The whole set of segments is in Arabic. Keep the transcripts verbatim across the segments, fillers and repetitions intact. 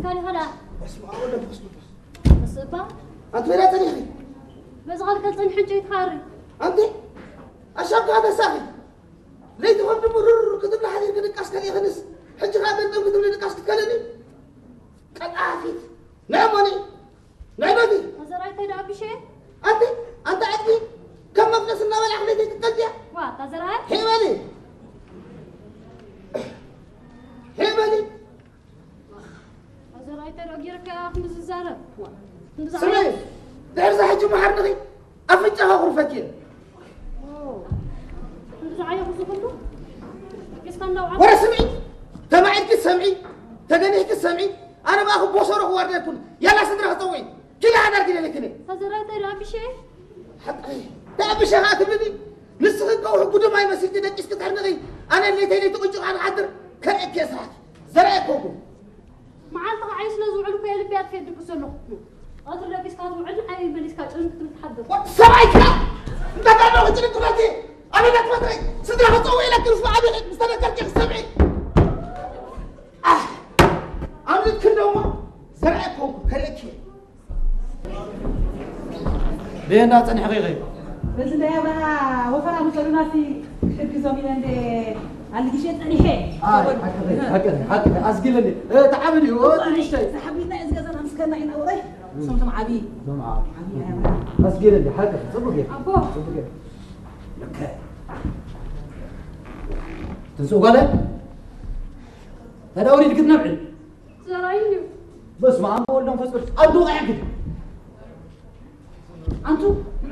كان هلا بس ما أقول بس بس با أنت وين تريحي بس قال كل طن حنجي تخاري أنت أشوف هذا ساقي ليه تقول بمرر كتب لحد يمكن كاس كذي خنس حنجي خابن تقول كتب لي كاس كذي قد عافيت نعمني نعمتي هذا رايت هذا بشيء أنت أنت عدي كم مفلس النوال عقلتي تتلجع وا هذا رايت هي مالي هي مالي هذا رايت هذا غيرك خمس زارب سمعي دير حجي محرنغي أفتحها غرفتي زعيا خصوصا كيستنى وعم ورا سمعي تمعيك السمعي تجنيك السمعي أنا باخذ بوشرة وارد يكون يلا صدرها طوي كلا هذا كذا لكني هذا رايت هذا بشيء حتى تأبي شهات مني نسخ قوه قدوم هاي مسيرتي دقيس كتحرنغي أنا اللي تيني تقول على حدر كرئك يا سعد زرعكم معلتها عايش لازوعلو في البيت في دبسلو أدري لك إسكات وعد عاي بليس كات أنت تتحدث سمعك أنت تعمل وجهك تبغى أنا لا تفضل صدرها طوي لك رفع أبي مستنى كرجع سمعي آه عملت كل يوم زرعكم كرئك بينا تاني حقيقي بس ده يا بها وفرا مسلونا في حب زميلان ده على كيشة تاني هي آه هكذا هكذا هكذا أسجلني إيه تعبني هو تنشتي سحبينا إذا جزنا مسكنا إن أوري سمت معبي سمع أسجلني هكذا صدقني أبو صدقني لك تنسوا قاله هذا أريد كده نبعد زرايني بس ما عم بقول لهم فسبس أدو ضيع كده أنتو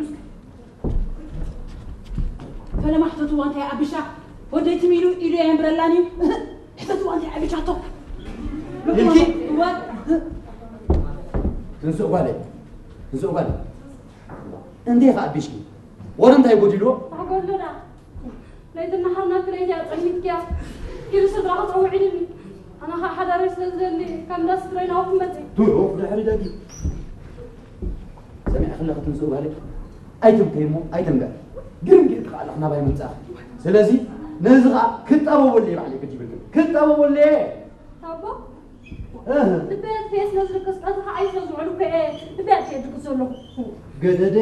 فلا ما حطيتوا أنت يا أبيشا وديت ميلو إلو يا برلاني حطيتوا أنت يا أبيشا تو يمكن و تنسوا قاله تنسوا قاله أنتي خا أبيشكي ولا أنت يقول له أقول له لا ليت النهار ناكل يا أطعمك يا كل صدرها تروعيني أنا حدا رئيس اللي كم ناس ترينا وقمتي توقف ده حريدك سمع خلك تنسوا قاله أيتم كيمو أيتم قال قرن قرن قال إحنا باي منتأ سلازي نزغة كنت أبو ولي عليك تجيب لكم كنت أبو ولي أبو إيه البيت فيس نزل قصة عايز نزل علوك إيه البيت فيس نزل له قدده